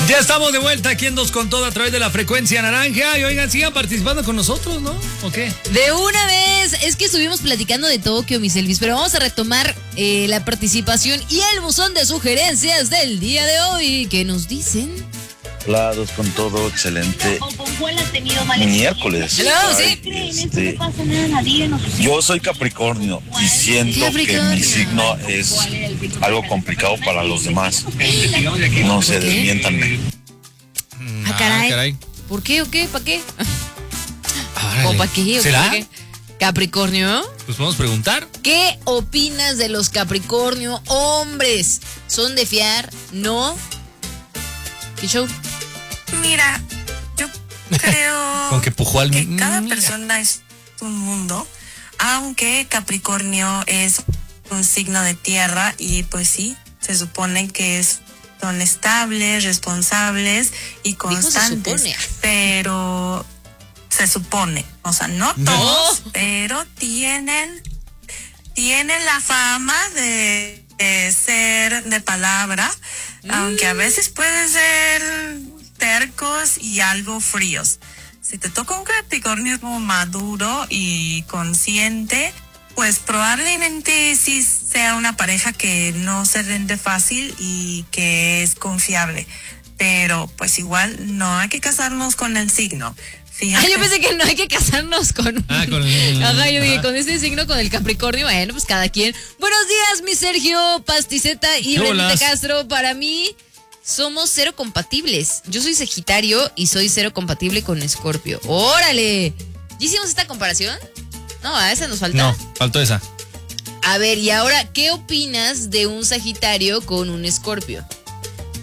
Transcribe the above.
Ya estamos de vuelta aquí en Dos con Todo a través de la frecuencia naranja. Y oigan, sigan participando con nosotros, ¿no? ¿O qué? De una vez, es que estuvimos platicando de Tokio, mis Elvis, pero vamos a retomar la participación y el buzón de sugerencias del día de hoy. ¿Qué nos dicen? Hola, Dos con Todo, excelente miércoles. Hello, sí. Yo soy Capricornio y siento que mi signo es algo complicado para los demás. No sé, desmiéntanme. Ah, caray. ¿Por qué o qué? ¿Para qué? Árale. ¿O para qué? ¿Será? ¿Para qué? Capricornio. Pues podemos preguntar. ¿Qué opinas de los Capricornio hombres? ¿Son de fiar? ¿No? ¿Qué show? Mira, yo creo Con que pujó al que cada persona es un mundo, aunque Capricornio es un signo de tierra y pues sí, se supone que son estables, responsables y constantes. Se supone. Pero se supone, o sea, no todos, pero tienen la fama de ser de palabra, aunque a veces pueden ser tercos y algo fríos. Si te toca un Capricornio como maduro y consciente, pues probablemente sí sea una pareja que no se rinde fácil y que es confiable. Pero pues igual no hay que casarnos con el signo. Fíjate. Yo pensé que no hay que casarnos con... con el... Ajá, yo dije, con este signo, con el Capricornio, bueno, pues cada quien. Buenos días, mi Sergio Pasticeta y Renita Castro. Para mí, somos cero compatibles. Yo soy Sagitario y soy cero compatible con Escorpio. ¡Órale! ¿Ya hicimos esta comparación? No, a esa nos falta. No, faltó esa. A ver, y ahora, ¿qué opinas de un Sagitario con un Escorpio?